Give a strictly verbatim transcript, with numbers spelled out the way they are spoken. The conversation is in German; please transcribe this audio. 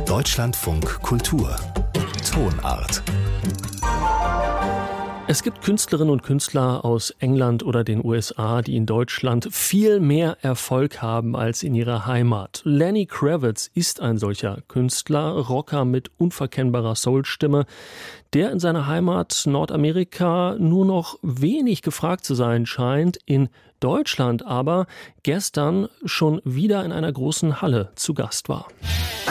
Deutschlandfunk Kultur Tonart. Es gibt Künstlerinnen und Künstler aus England oder den U S A, die in Deutschland viel mehr Erfolg haben als in ihrer Heimat. Lenny Kravitz ist ein solcher Künstler, Rocker mit unverkennbarer Soulstimme, der in seiner Heimat Nordamerika nur noch wenig gefragt zu sein scheint, in Deutschland aber gestern schon wieder in einer großen Halle zu Gast war.